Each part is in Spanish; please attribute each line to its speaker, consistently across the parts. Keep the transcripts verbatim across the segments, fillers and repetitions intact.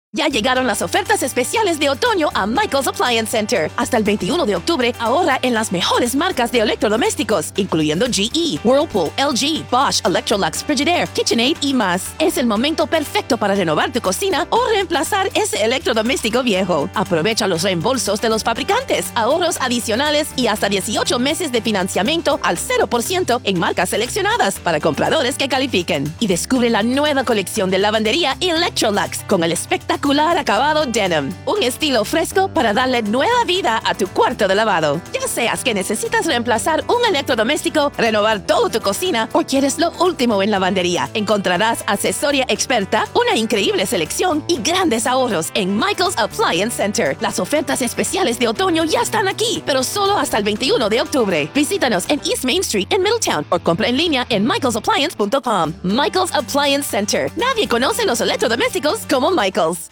Speaker 1: Ya llegaron las ofertas especiales de otoño a Michael's Appliance Center. Hasta el veintiuno de octubre, ahorra en las mejores marcas de electrodomésticos, incluyendo G E, Whirlpool, L G, Bosch, Electrolux, Frigidaire, KitchenAid y más. Es el momento perfecto para renovar tu cocina o reemplazar ese electrodoméstico viejo. Aprovecha los reembolsos de los fabricantes, ahorros adicionales y hasta dieciocho meses de financiamiento al cero por ciento en marcas seleccionadas para compradores que califiquen. Y descubre la nueva colección de lavandería Electrolux con el espectacular acabado denim. Un estilo fresco para darle nueva vida a tu cuarto de lavado. Ya seas que necesitas reemplazar un electrodoméstico, renovar toda tu cocina o quieres lo último en lavandería, encontrarás asesoría experta, una increíble selección y grandes ahorros en Michael's Appliance Center. Las ofertas especiales de otoño ya están aquí, pero solo hasta el veintiuno de octubre. Visítanos en East Main Street en Middletown o compra en línea en michaels appliance punto com. Michael's Appliance Center. Nadie conoce los electrodomésticos como Michael's.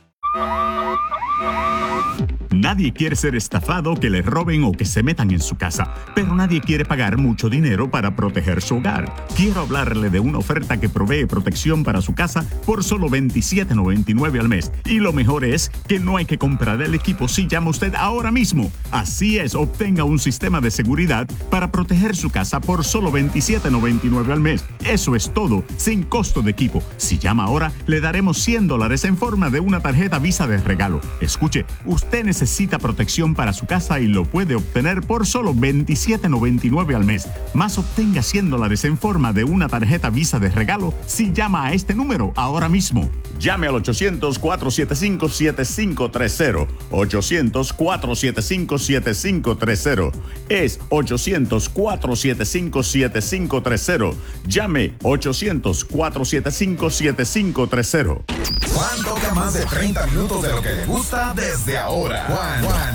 Speaker 2: Nadie quiere ser estafado, que le roben o que se metan en su casa, pero nadie quiere pagar mucho dinero para proteger su hogar. Quiero hablarle de una oferta que provee protección para su casa por solo veintisiete noventa y nueve al mes. Y lo mejor es que no hay que comprar el equipo si llama usted ahora mismo. Así es, obtenga un sistema de seguridad para proteger su casa por solo veintisiete noventa y nueve al mes. Eso es todo, sin costo de equipo. Si llama ahora, le daremos cien dólares en forma de una tarjeta Visa de regalo. Escuche, usted necesita Necesita protección para su casa y lo puede obtener por solo veintisiete noventa y nueve al mes. Más obtenga cien dólares en forma de una tarjeta Visa de regalo si llama a este número ahora mismo. Llame al ochocientos, cuatro siete cinco, siete cinco tres cero. ochocientos, cuatro siete cinco, siete cinco tres cero. Es ochocientos, cuatro siete cinco, siete cinco tres cero. Llame ochocientos, cuatro siete cinco, siete cinco tres cero.
Speaker 3: Juan toca más de treinta minutos de lo que le gusta desde ahora. Juan, Juan,